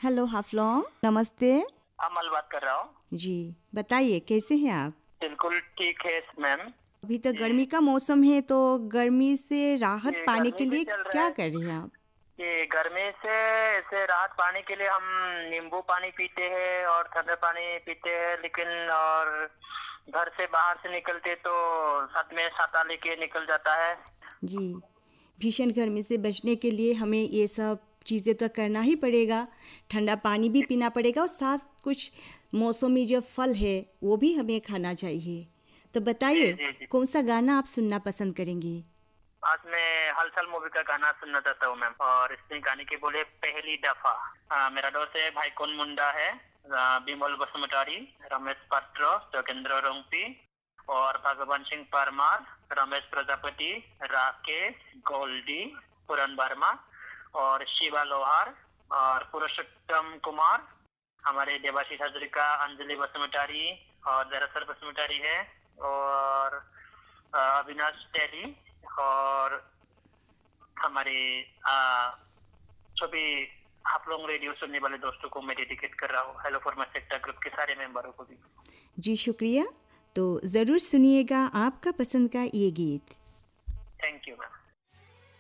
Hello Haflong, नमस्ते। अमल बात कर रहा हूँ। जी, बताइए कैसे हैं आप? बिल्कुल ठीक है मैम। अभी तो ये गर्मी का मौसम है, तो गर्मी से राहत ये पाने के गर्मी भी लिए चल रहा क्या है। कर रही हैं आप? ये गर्मी से राहत पाने के लिए हम नींबू पानी पीते हैं और ठंडा पानी पीते हैं, लेकिन और घर से बाहर से निकलते तो साथ में छाता लेके निकल जाता है। जी, भीषण गर्मी से बचने के लिए हमें ये सब चीज़ें तो करना ही पड़ेगा। ठंडा पानी भी पीना पड़ेगा और साथ कुछ मौसमी जो फल है वो भी हमें खाना चाहिए। तो जी बताइए, जी जी। कौन सा गाना आप सुनना पसंद करेंगी? आज मैं हलचल मूवी का गाना सुनना चाहता हूँ मैम, और इसमें गाने के बोले पहली दफा। मेरा दोस्त है भाई कौन मुंडा है, बिमल बसुमतारी, रमेश पात्र, जोगेंद्र रोंगपी और भगवान सिंह परमार, रमेश प्रजापति, राकेश गोल्डी, पूरन वर्मा और शिवा लोहार और पुरुषोत्तम कुमार, हमारे देवाशीष हजरिका, अंजलि बसुमतारी और दरअसल बसुमतारी है, और अविनाश टेली और हमारे सभी आप लोग रेडियो सुनने वाले दोस्तों को मैं डेडिकेट कर रहा हूँ। हेलो फॉर सेक्टर ग्रुप के सारे मेंबरों को भी। जी शुक्रिया। तो ज़रूर सुनिएगा आपका पसंद का ये गीत।